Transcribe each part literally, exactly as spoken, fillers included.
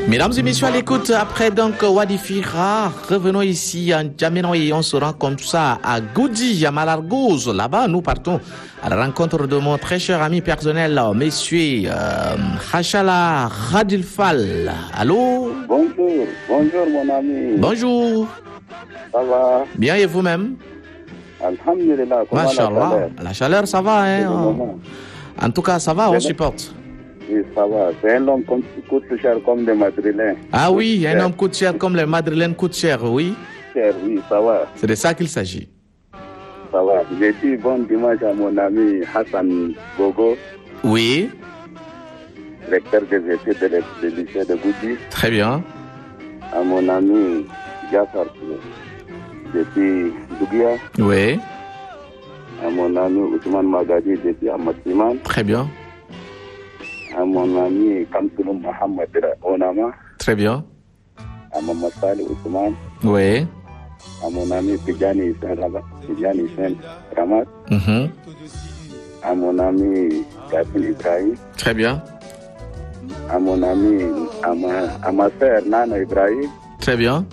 Mesdames et messieurs, à l'écoute, après donc Wadifira, revenons ici en Djamena et on se rend comme ça à Goudi, à Malargouze. Là-bas, nous partons à la rencontre de mon très cher ami personnel, monsieur euh, Hachala Radilfal. Allô? Bonjour, bonjour mon ami. Bonjour. Ça va? Bien et vous-même? Alhamdulillah. Comment Machallah. la chaleur? La chaleur, ça va, hein? En tout cas, ça va, on supporte. Oui, ça va. C'est un homme qui coûte cher comme les Madrilènes. Ah oui, un homme coûte cher comme les Madrilènes coûtent cher, oui. Cher, oui, ça va. C'est de ça qu'il s'agit. Ça va. J'ai dit bon dimanche à mon ami Hassan Gogo. Oui. Recteur des études de lycée de Goudi. Très bien. À mon ami Jaffar depuis Dougia. Oui. À mon ami Ousmane Magadi depuis Amatsiman. Très bien. À mon ami Kamtoulou Mohamed Onama. Très bien. À Maman Salih Ousmane. Oui. À mon ami Pidjani Hussein Ramat. Mm-hmm. À mon ami Gafin Ibrahim. Très bien. À mon ami, à ma, à ma sœur Nana Ibrahim. Très bien.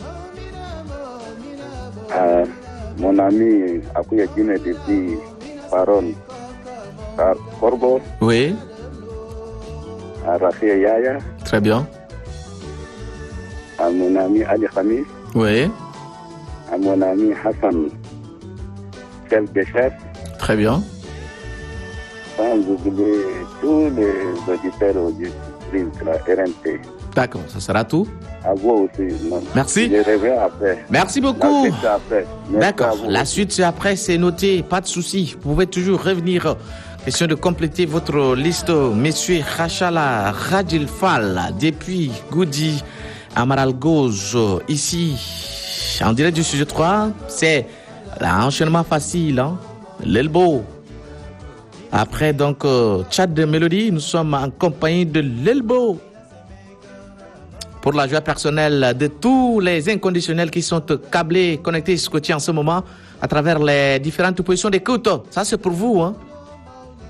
À mon ami Akouya Dine depuis Paron Corbo. Oui. À Rafia Yaya. Très bien. À mon ami Ali Khamis. Oui. À mon ami Hassan Sel Bécher. Très bien. Sans oublier tous les auditeurs auditrices de la R N T. D'accord, ça sera tout. À vous aussi. Non. Merci. Je reviens après. Merci beaucoup. La suite, c'est après. D'accord, la suite c'est après, c'est noté, pas de souci. Vous pouvez toujours revenir. Question de compléter votre liste, monsieur Hachala Radilfal, depuis Goudi à Malargouze, ici, en direct du sujet trois, c'est l'enchaînement facile, hein? L'Elbo. Après donc, euh, chat de mélodie, nous sommes en compagnie de l'Elbo. Pour la joie personnelle de tous les inconditionnels qui sont câblés, connectés, scotchés en ce moment à travers les différentes positions d'écoute. Ça, c'est pour vous, hein?